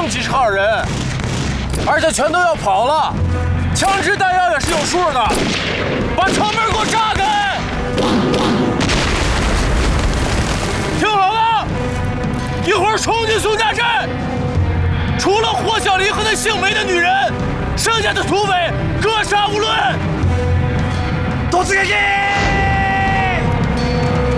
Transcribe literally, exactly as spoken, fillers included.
剩几十号人，而且全都要跑了，枪支弹药也是有数的，把城门给我炸开！听好了，一会儿冲进宋家寨，除了霍小黎和那姓梅的女人，剩下的土匪格杀勿论。 都自己！